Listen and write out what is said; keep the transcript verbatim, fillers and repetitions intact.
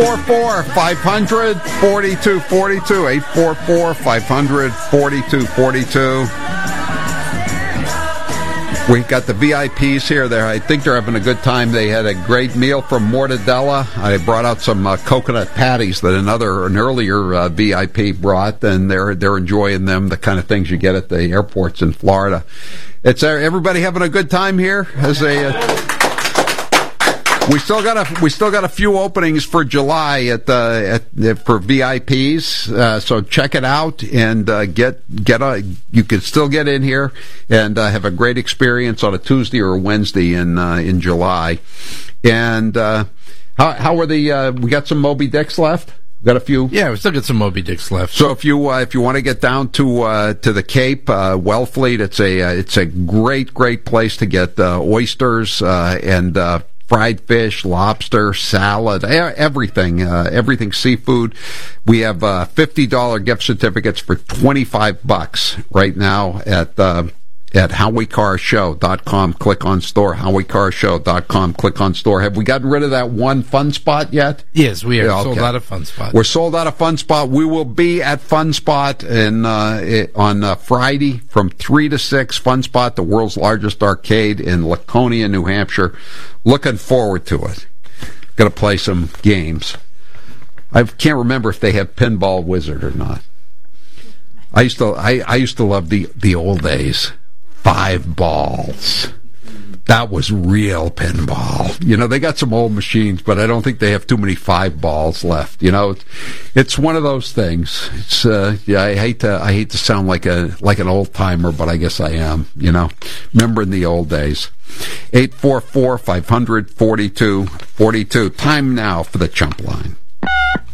four four, five hundred, forty-two forty-two, eight four four, five hundred, forty-two forty-two. We got the V I Ps here. There, I think they're having a good time. They had a great meal from Mortadella. I brought out some uh, coconut patties that another, an earlier uh, V I P brought, and they're they're enjoying them. The kind of things you get at the airports in Florida. It's uh, everybody having a good time here as a. Uh, We still got a we still got a few openings for July at the at, for V I Ps, uh, so check it out and uh, get get a you can still get in here and uh, have a great experience on a Tuesday or a Wednesday in uh, in July. And uh, how how are the uh, we got some Moby Dicks left? Got a few. Yeah, we still got some Moby Dicks left. So if you uh, if you want to get down to uh, to the Cape, uh, Wellfleet, it's a uh, it's a great great place to get uh, oysters uh, and. Uh, Fried fish, lobster, salad, everything, uh, everything seafood. We have uh, fifty dollars gift certificates for twenty-five bucks right now at uh, at howie car show dot com. Click on store, howie car show dot com. Click on store. Have we gotten rid of that one Fun Spot yet? Yes, we are yeah, okay. sold out of Fun Spot. We're sold out of Fun Spot. We will be at Fun Spot in, uh, it, on uh, Friday from three to six. Fun Spot, the world's largest arcade in Laconia, New Hampshire. Looking forward to it. Going to play some games. I can't remember if they have Pinball Wizard or not. I used to I, I used to love the, the old days. Five balls. That was real pinball. You know, they got some old machines, but I don't think they have too many five balls left. You know, it's, it's one of those things. It's uh, yeah, I hate to I hate to sound like a like an old timer, but I guess I am. You know, remember in the old days. eight four four, five hundred, forty-two forty-two. Time now for the Chump Line.